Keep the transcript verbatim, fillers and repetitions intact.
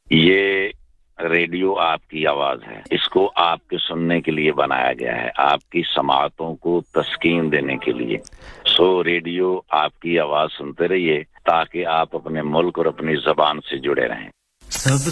ये रेडियो आपकी आवाज है, इसको आपके सुनने के लिए बनाया गया है, आपकी समाअतों को तस्कीन देने के लिए। सो रेडियो आपकी आवाज सुनते रहिए ताकि आप अपने मुल्क और अपनी ज़बान से जुड़े रहें।